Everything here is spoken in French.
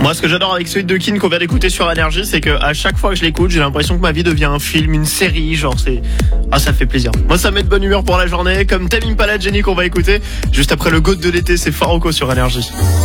Moi, ce que j'adore avec Sweet de Kin qu'on vient d'écouter sur Énergie, c'est que à chaque fois que je l'écoute, j'ai l'impression que ma vie devient un film, une série, genre ça fait plaisir. Moi, ça met de bonne humeur pour la journée, comme Tame Impala, Jenny qu'on va écouter juste après le GOAT de l'été, c'est Faroko sur Énergie.